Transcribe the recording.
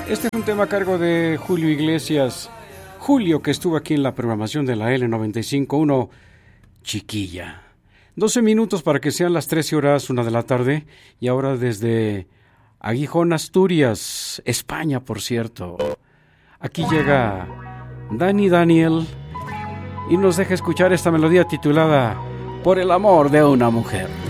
Este es un tema a cargo de Julio Iglesias. Julio, que estuvo aquí en la programación de la L95.1, Chiquilla. 12 minutos para que sean las 13 horas, 1 de la tarde. Y ahora desde Aguijón, Asturias, España, por cierto. Aquí llega Dani Daniel y nos deja escuchar esta melodía titulada Por el amor de una mujer.